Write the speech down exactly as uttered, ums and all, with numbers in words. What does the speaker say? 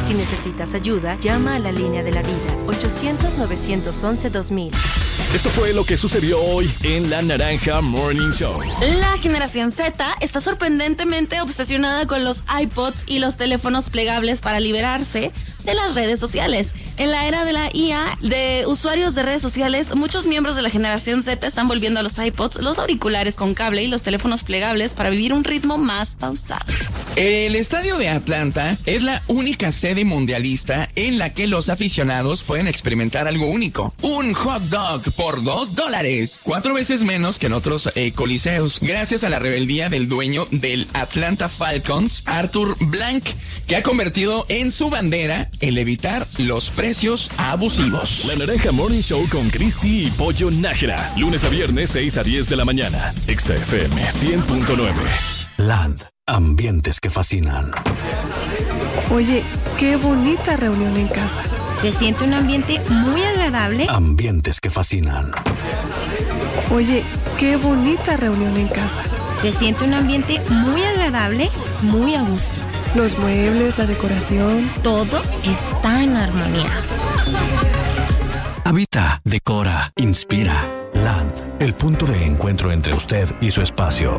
Si necesitas ayuda, llama a la línea de la vida, ochocientos, novecientos once, dos mil. Esto fue lo que sucedió hoy en La Naranja Morning Show. La generación Z está sorprendentemente obsesionada con los iPods y los teléfonos plegables para liberarse de las redes sociales. En la era de la I A, de usuarios de redes sociales, muchos miembros de la generación Z están volviendo a los iPods, los auriculares con cable y los teléfonos plegables para vivir un ritmo más pausado. El estadio de Atlanta es la única sede mundialista en la que los aficionados pueden experimentar algo único. Un hot dog por dos dólares. Cuatro veces menos que en otros eh, coliseos. Gracias a la rebeldía del dueño del Atlanta Falcons, Arthur Blank, que ha convertido en su bandera el evitar los precios abusivos. La Naranja Morning Show con Cristi y Pollo Nájera. Lunes a viernes, seis a diez de la mañana. Exa F M cien punto nueve. Land. Ambientes que fascinan. Oye, qué bonita reunión en casa. Se siente un ambiente muy agradable. Ambientes que fascinan. Oye, qué bonita reunión en casa. Se siente un ambiente muy agradable, muy a gusto. Los muebles, la decoración. Todo está en armonía. Habita, decora, inspira. Land, el punto de encuentro entre usted y su espacio.